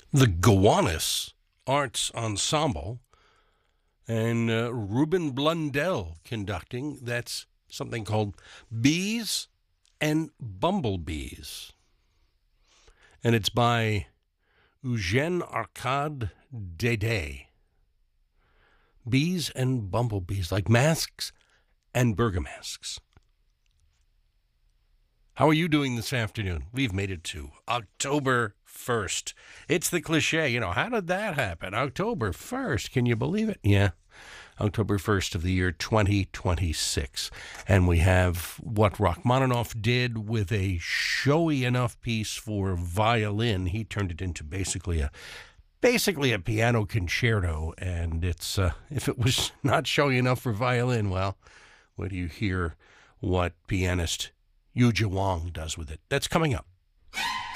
The Gowanus Arts Ensemble and Ruben Blundell conducting. That's something called Bees and Bumblebees. And it's by Eugène Arcade Dédé. Bees and bumblebees, like masks and bergamasks. How are you doing this afternoon? We've made it to October 1st. It's the cliche, how did that happen? October 1st, can you believe it? Yeah, October 1st of the year 2026. And we have what Rachmaninoff did with a showy enough piece for violin. He turned it into basically a piano concerto, and it's if it was not showy enough for violin, well, wait till you hear what pianist Yu Wang does with it. That's coming up.